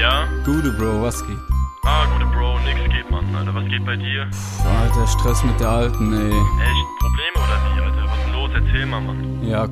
Ja? Gute Bro, was geht? Gute Bro, nix geht, Mann, Alter. Was geht bei dir? Alter, Stress mit der Alten, ey. Echt? Probleme oder wie, Alter? Was ist denn los? Erzähl mal, Mann. Ja,